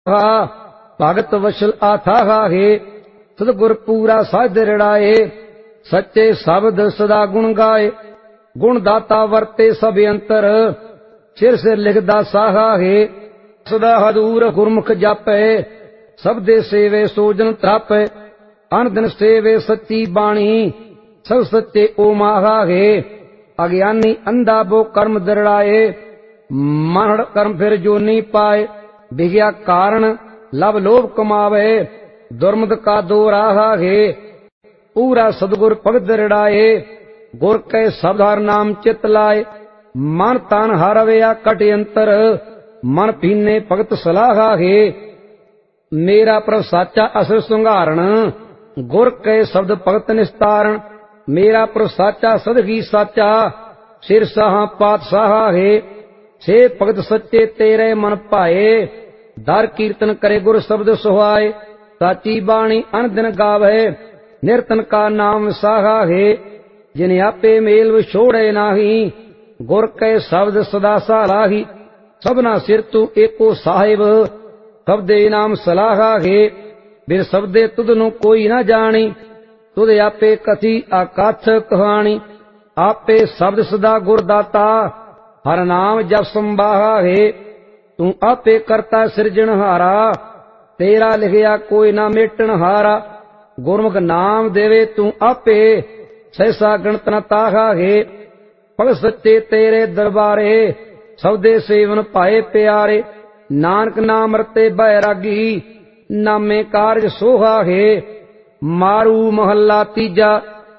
भगत वशल आथा हे सतगुर पूरा साध रड़ाए सच्चे शब्द सदा गुण गाए गुण दाता वरते सब अंतर सिर सिर लिखदा साहा हे सदा हदूर गुरमुख जापे सबदे सेवे सोजन त्रापे अन दिन सेवे सच्ची बाणी सब सच्चे ओ माहा हे अज्ञानी अंधा बो कर्म दरड़ाए मनड़ कर्म फिर जो नहीं पाए विज्ञा कारण लव लोभ कमावे दुर्मद का दो राहा है पूरा सदगुर भगत दरड़ाए गुर के शब्द हर नाम चित लाए मन तन हरवया कट अंतर मन पीने भगत सलाहा है मेरा प्रभ साचा असर सुंगारण गुर के शब्द भगत निस्तारण मेरा प्रभ साचा सदगी साचा सिर साहा पातशाहा है छे भगत सच्चे तेरे मन पाए दर कीर्तन करे गुर शब्द सुहाए साची बाणी अन दिन गावे निरतन का नाम साहा है जिन आपे मेल छोड़े नाही गुर के शब्द सदा सालाही सबना सिर तू एको साहिब शब्दे नाम सलाहा है बिर शब्दे तुद नु कोई न जानी तुद आपे कथी आकाथ कहानी आपे शब्द सदा गुरदाता हर नाम जप संबाहा है तू आपे करता सिरजनहारा तेरा लिखिया कोई ना मेटन हारा गुरमुख नाम देवे तू आपे सहसा गणत न ताहा है भगत सच्चे तेरे दरबारे सबदे सेवन पाए प्यारे नानक नाम रते बैरागी नामे कारज सोहा है मारू महला तीजा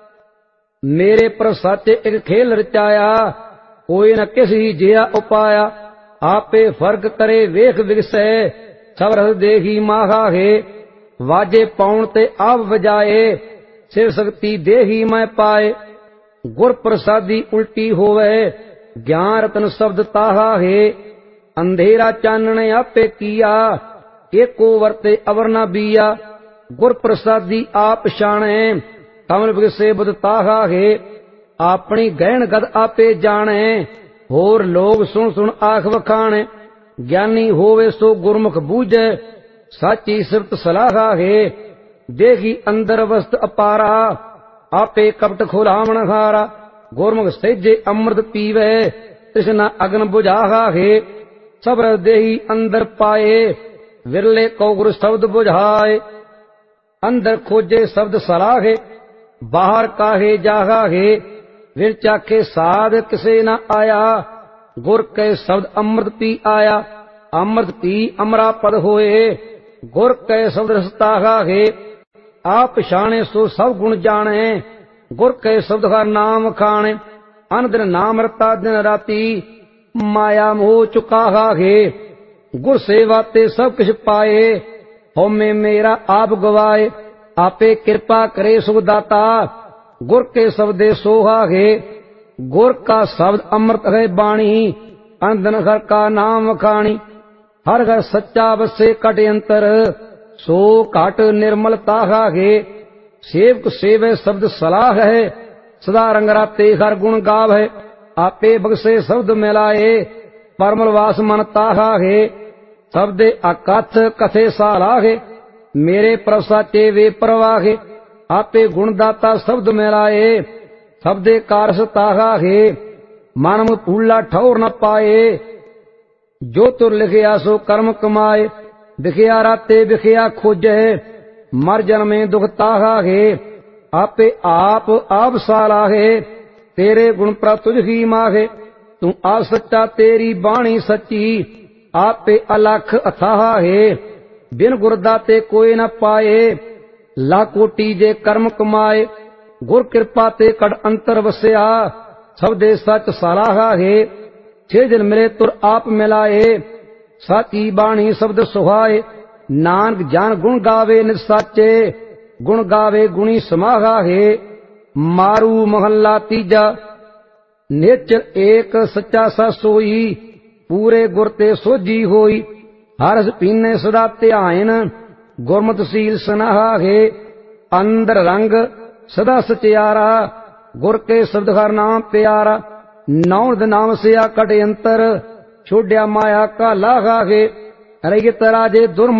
मेरे पर साचे एक खेल रचाया कोई न किसी जिया उपाया आपे फर्क करे वेख विगसे सब रस देखी माहा है वाजे पाउन ते आप बजाए सिर शक्ति देही मैं पाए गुर प्रसादी उल्टी होवे ज्ञान रतन शब्द ताहा है अंधेरा चानने आपे किया एको वर्ते अवर न बिया गुर प्रसादी आप शाणे कमल विगसे बुध ताहा है अपनी गहन गद आपे जाने होर लोग सुन सुन आख वखाणे ज्ञानी होवे सो गुरमुख बूझे साची सिरत सलाहा है देखी अंदर वस्त अपारा आपे कपट खुलावण हारा गुरमुख सेजे अमृत पीवे तृष्णा अग्न बुझाहा है सब देही अंदर पाए विरले को गुरु शब्द बुझाए अंदर खोजे शब्द सलाहे बाहर काहे जाहा है विर चाखे साध किसे न आया गुर के शब्द अमृत पी आया अमृत पी अमरा पद होए गुर के शब्द रसताहा है आप शाणे सो सब गुण जाने गुर के शब्द का नाम खाने अन दिन नाम रता दिन राती माया मोह चुकाहा है गुर सेवा ते सब किछ पाए होमे मेरा आप गवाए आपे कृपा करे सुखदाता गुर के शब्दे सोहा है गुर का शब्द अमृत है बाणी अंधन घर का नाम खाणी हर घर सच्चा बसे कट अंतर सो घट निर्मलता है सेवक सेवे शब्द सलाह है सदा रंग राते हर गुण गाव है आपे बगसे शब्द मिलाए परमल वास मन ताहा है शब्दे अकथ कथे साला है मेरे प्रसाचे वे प्रवाह है आपे गुणदाता शब्द मिलाए शब्दे कारस ताहा है मानव फूला ठौर न पाए जो तुर लिखिया सो कर्म कमाए दिखिया राते बिखिया खोजे मर जन्मे दुख ताहा है आपे आप साला है तेरे गुण पर तुझ ही माहे तू आ सच्चा तेरी बाणी सच्ची आपे अलख अथाहा है बिन गुरदाते कोई न पाए लाकोटी जे कर्म कमाए गुर कृपा ते कड़ अंतर वस्या सब दे सच सलाहा है छे दिन मिले तुर आप मिलाए साची बाणी शब्द सुहाए नानक जान गुण गावे निज साचे गुण गावे गुणी समाहा है मारू महल्ला तीजा नेचर एक सच्चा सा सोई पूरे गुर ते सोजी होई हरस पीने सदा ध्यान गुरमत सील सनाहा है अंदर रंग सदा सचियारा गुर के शब्द हर नाम प्यारा नौ नाम से कट अंतर छोड़िया माया का लाहा है रहित राजे दुर्मत